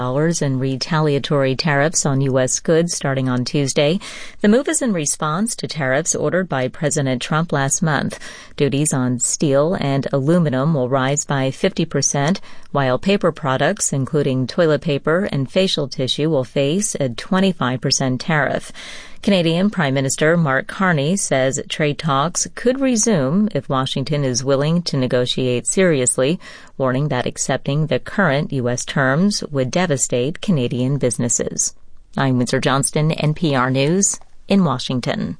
in retaliatory tariffs on U.S. goods starting on Tuesday. The move is in response to tariffs ordered by President Trump last month. Duties on steel and aluminum will rise by 50%, while paper products, including toilet paper and facial tissue, will face a 25% tariff. Canadian Prime Minister Mark Carney says trade talks could resume if Washington is willing to negotiate seriously, warning that accepting the current U.S. terms would devastate Canadian businesses. I'm Windsor Johnston, NPR News, in Washington.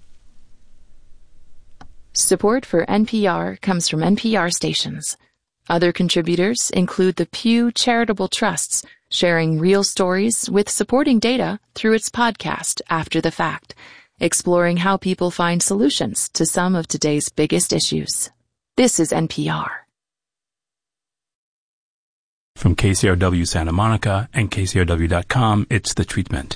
Support for NPR comes from NPR stations. Other contributors include the Pew Charitable Trusts, sharing real stories with supporting data through its podcast, After the Fact, exploring how people find solutions to some of today's biggest issues. This is NPR. From KCRW Santa Monica and KCRW.com, it's The Treatment.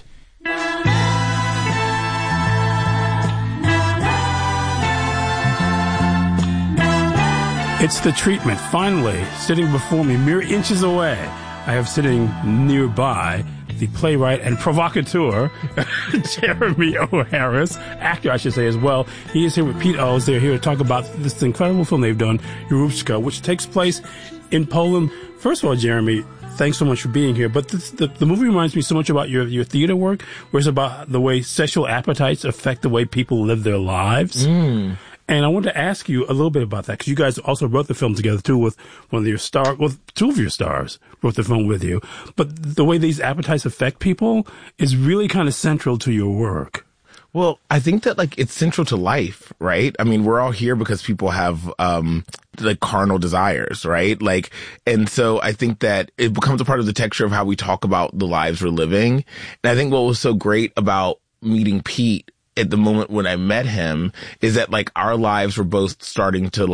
It's The Treatment, finally, sitting before me, mere inches away. I have sitting nearby the playwright and provocateur, Jeremy O. Harris, actor, I should say, as well. He is here with Pete Owens. They're here to talk about this incredible film they've done, Yorushka, which takes place in Poland. First of all, Jeremy, thanks so much for being here. But the movie reminds me so much about your theater work, where it's about the way sexual appetites affect the way people live their lives. And I wanted to ask you a little bit about that, because you guys also wrote the film together, too, with two of your stars wrote the film with you. But the way these appetites affect people is really kind of central to your work. Well, I think that, it's central to life, right? I mean, we're all here because people have, carnal desires, right? And so I think that it becomes a part of the texture of how we talk about the lives we're living. And I think what was so great about meeting Pete at the moment when I met him is that our lives were both starting to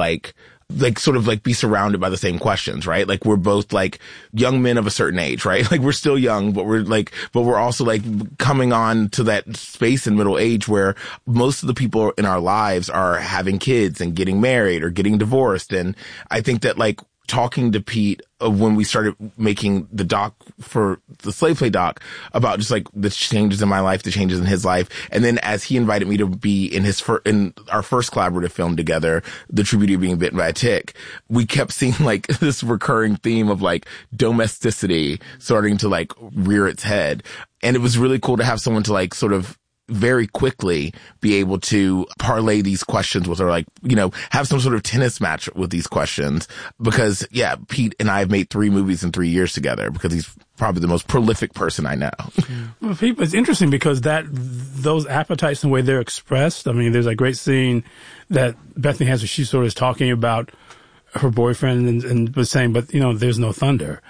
be surrounded by the same questions, right? We're both young men of a certain age, right? We're still young, but we're also coming on to that space in middle age where most of the people in our lives are having kids and getting married or getting divorced. And I think that talking to Pete when we started making the doc for the Slave Play doc about just the changes in my life, the changes in his life. And then as he invited me to be in in our first collaborative film together, The True Beauty of Being Bitten by a Tick, we kept seeing this recurring theme of domesticity starting to rear its head. And it was really cool to have someone to sort of very quickly be able to parlay these questions with, or have some sort of tennis match with these questions. Because, yeah, Pete and I have made 3 movies in 3 years together, because he's probably the most prolific person I know. Well, Pete, it's interesting because those appetites and the way they're expressed, I mean, there's a great scene that Bethany has where she sort of is talking about her boyfriend and was saying, but, there's no thunder.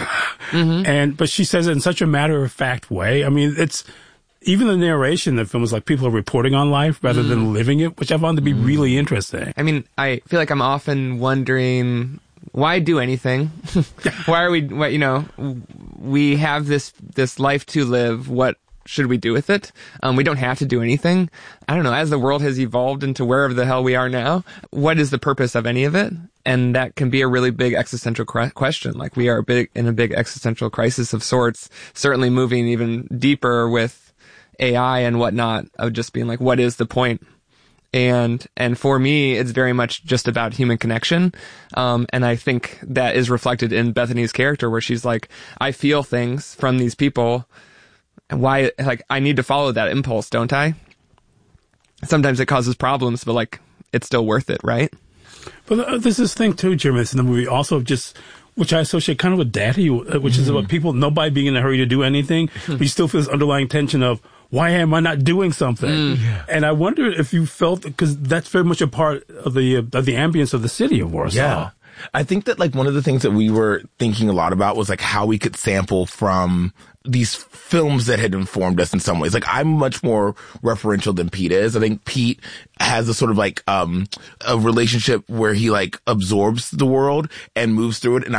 But she says it in such a matter-of-fact way. I mean, even the narration of the film is people are reporting on life rather than living it, which I found to be really interesting. I mean, I feel like I'm often wondering, why do anything? Why are we have this life to live. What should we do with it? We don't have to do anything. I don't know. As the world has evolved into wherever the hell we are now, what is the purpose of any of it? And that can be a really big existential question. We are in a big existential crisis of sorts, certainly moving even deeper with AI and whatnot, of just being what is the point? And for me, it's very much just about human connection. And I think that is reflected in Bethany's character, where she's I feel things from these people. And why, I need to follow that impulse, don't I? Sometimes it causes problems, but it's still worth it, right? But there's this thing too, Jeremy, in the movie also which I associate kind of with Daddy, which is about nobody being in a hurry to do anything, but you still feel this underlying tension of, why am I not doing something? And I wonder if you felt, because that's very much a part of the ambience of the city of Warsaw. Yeah. I think that one of the things that we were thinking a lot about was how we could sample from these films that had informed us in some ways. I'm much more referential than Pete is. I think Pete has a sort of a relationship where he absorbs the world and moves through it. And I'm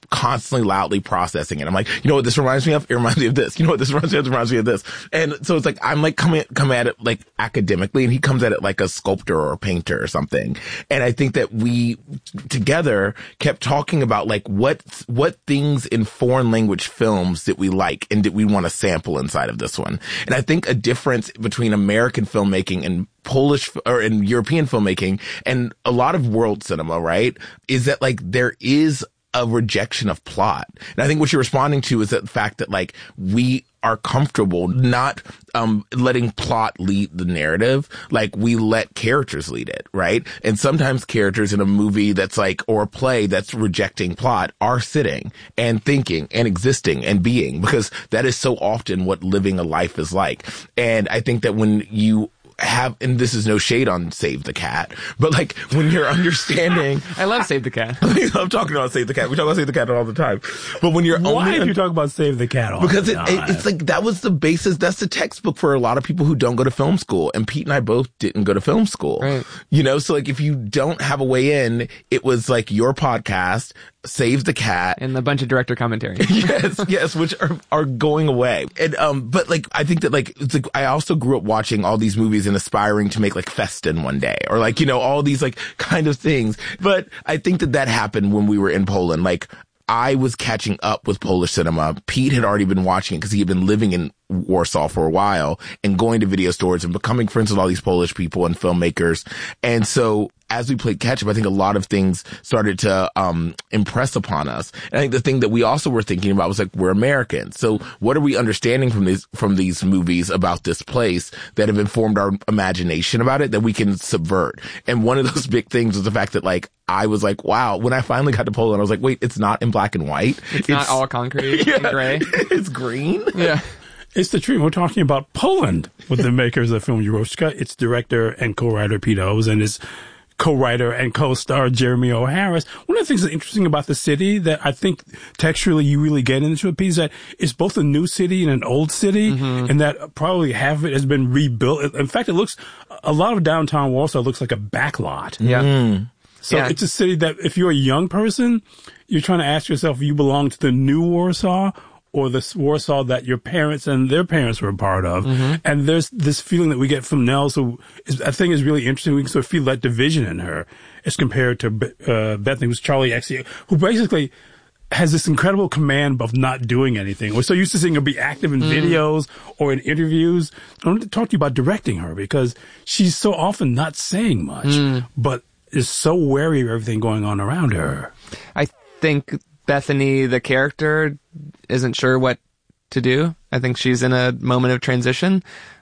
constantly loudly processing it. I'm like, you know what this reminds me of? It reminds me of this. You know what this reminds me of? It reminds me of this. And so it's like, I'm like come at it like academically, and he comes at it like a sculptor or a painter or something. And I think that we together kept talking about like what things in foreign language films that we like and that we want to sample inside of this one. And I think a difference between American filmmaking and Polish or in European filmmaking and a lot of world cinema, right, is that like there is a rejection of plot. And I think what you're responding to is the fact that like we are comfortable not letting plot lead the narrative. Like we let characters lead it, right? And sometimes characters in a movie that's like, or a play that's rejecting plot are sitting and thinking and existing and being, because that is so often what living a life is like. And I think that when you have, and this is no shade on Save the Cat, but like when you're understanding, I love Save the Cat. I love talking about Save the Cat. We talk about Save the Cat all the time. But when you're why do you talk about Save the Cat all because the time? It's like that was the basis. That's the textbook for a lot of people who don't go to film school. And Pete and I both didn't go to film school. Right. You know, so like if you don't have a way in, it was like your podcast, Save the Cat, and a bunch of director commentary. yes, which are going away. And but like I think that like it's like I also grew up watching all these movies and aspiring to make like Festin one day, or like, you know, all these like kind of things. But I think that happened when we were in Poland. Like I was catching up with Polish cinema. Pete had already been watching it because he had been living in Warsaw for a while and going to video stores and becoming friends with all these Polish people and filmmakers. And so as we played catch up, I think a lot of things started to impress upon us. And I think the thing that we also were thinking about was like, we're Americans. So what are we understanding from these movies about this place that have informed our imagination about it that we can subvert? And one of those big things was the fact that like, I was like, wow, when I finally got to Poland, I was like, wait, it's not in black and white. It's not all concrete and gray. It's green. Yeah. It's the treatment. We're talking about Poland with the makers of the film Juroszka, its director and co-writer Pete Owes, and its co-writer and co-star Jeremy O. Harris. One of the things that's interesting about the city that I think texturally you really get into it, Pete, is that it's both a new city and an old city, and that probably half of it has been rebuilt. In fact, it looks, a lot of downtown Warsaw looks like a backlot. Yeah. So it's a city that if you're a young person, you're trying to ask yourself if you belong to the new Warsaw or this Warsaw that your parents and their parents were a part of. And there's this feeling that we get from Nels, who I think is really interesting. We can sort of feel that division in her as compared to Bethany, who's Charlie XCX, who basically has this incredible command of not doing anything. We're so used to seeing her be active in videos or in interviews. I want to talk to you about directing her, because she's so often not saying much, but is so wary of everything going on around her. I think Bethany, the character, isn't sure what to do. I think she's in a moment of transition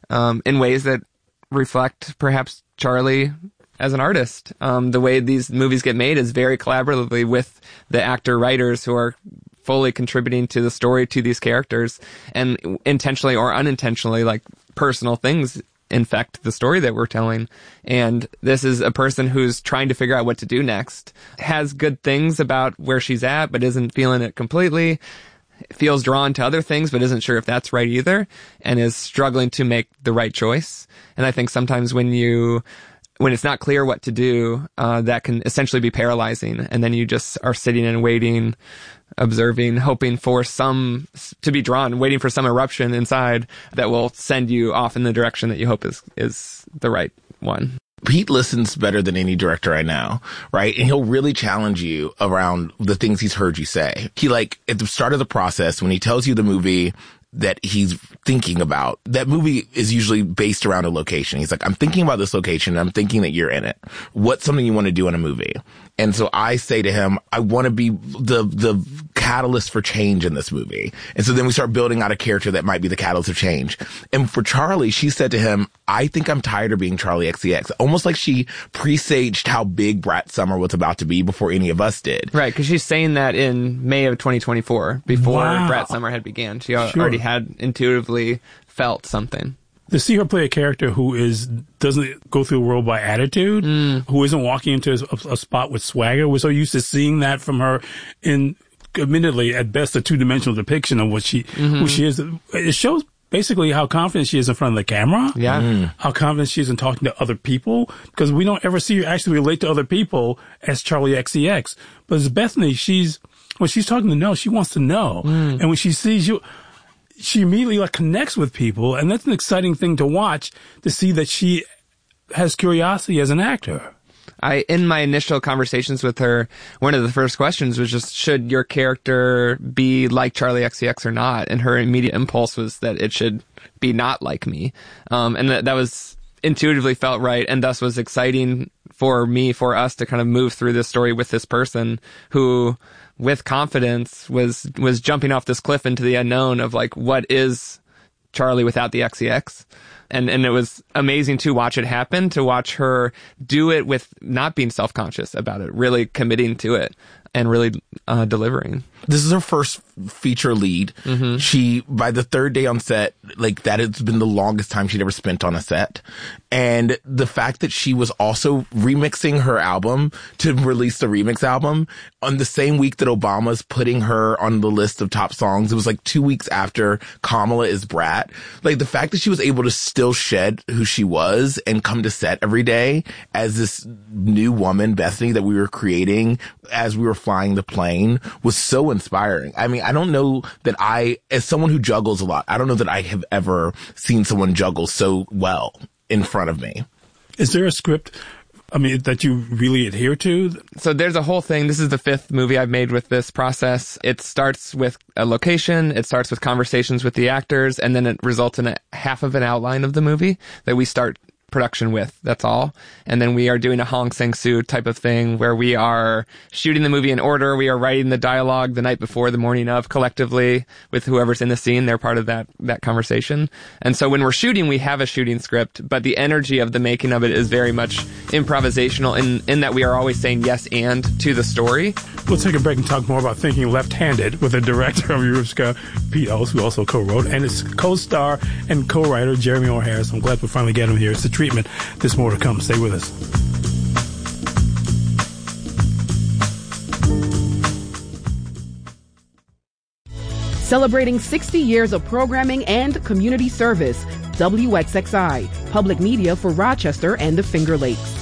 in ways that reflect perhaps Charlie as an artist. The way these movies get made is very collaboratively with the actor-writers who are fully contributing to the story, to these characters, and intentionally or unintentionally, like personal things infect the story that we're telling. And this is a person who's trying to figure out what to do next, has good things about where she's at, but isn't feeling it completely, feels drawn to other things, but isn't sure if that's right either, and is struggling to make the right choice. And I think sometimes when it's not clear what to do, that can essentially be paralyzing. And then you just are sitting and waiting, observing, hoping for some to be drawn, waiting for some eruption inside that will send you off in the direction that you hope is the right one. Pete listens better than any director I know, right? And he'll really challenge you around the things he's heard you say. He, like, at the start of the process, when he tells you the movie that he's thinking about, that movie is usually based around a location. He's like, I'm thinking about this location, and I'm thinking that you're in it. What's something you want to do in a movie? And so I say to him, I want to be the catalyst for change in this movie. And so then we start building out a character that might be the catalyst of change. And for Charlie, she said to him, I think I'm tired of being Charlie XCX. Almost like she presaged how big Brat Summer was about to be before any of us did. Right, because she's saying that in May of 2024, before Brat Summer had began. She already had intuitively felt something. To see her play a character who doesn't go through the world by attitude, who isn't walking into a spot with swagger. We're so used to seeing that from her in, admittedly, at best, a two-dimensional depiction of what who she is. It shows basically how confident she is in front of the camera. Yeah. How confident she is in talking to other people, because we don't ever see her actually relate to other people as Charlie XCX. But as Bethany, she's when she's talking to Noah, she wants to know. And when she sees you, she immediately like connects with people. And that's an exciting thing to watch, to see that she has curiosity as an actor. In my initial conversations with her, one of the first questions was just, should your character be like Charli XCX or not? And her immediate impulse was that it should be not like me. And that was intuitively felt right, and thus was exciting for us to kind of move through this story with this person who, with confidence, was jumping off this cliff into the unknown of like, what is Charli without the XCX? And it was amazing to watch it happen, to watch her do it with not being self-conscious about it, really committing to it and really delivering. This is her first feature lead. Mm-hmm. She, by the third day on set, like that has been the longest time she'd ever spent on a set. And the fact that she was also remixing her album to release the remix album on the same week that Obama's putting her on the list of top songs. It was like 2 weeks after Kamala is Brat. Like the fact that she was able to still shed who she was and come to set every day as this new woman, Bethany, that we were creating as we were flying the plane was so inspiring. I mean, I don't know that as someone who juggles a lot, I don't know that I have ever seen someone juggle so well in front of me. Is there a script, that you really adhere to? So there's a whole thing. This is the 5th movie I've made with this process. It starts with a location. It starts with conversations with the actors, and then it results in half of an outline of the movie that we start production with. That's all. And then we are doing a Hong Sang-soo type of thing where we are shooting the movie in order. We are writing the dialogue the night before, the morning of, collectively with whoever's in the scene. They're part of that conversation. And so when we're shooting, we have a shooting script, but the energy of the making of it is very much improvisational in that we are always saying yes and to the story. We'll take a break and talk more about Thinking Left-Handed with the director of Yorushka, Pete Ellis, who also co-wrote, and his co-star and co-writer, Jeremy O'Harris. I'm glad we finally get him here. It's The Treatment. There's more to come. Stay with us. Celebrating 60 years of programming and community service, WXXI, public media for Rochester and the Finger Lakes.